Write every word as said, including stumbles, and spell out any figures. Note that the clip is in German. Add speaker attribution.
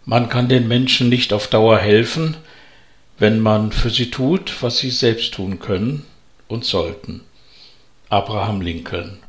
Speaker 1: Man kann den Menschen nicht auf Dauer helfen, wenn man für sie tut, was sie selbst tun können und sollten. Abraham Lincoln.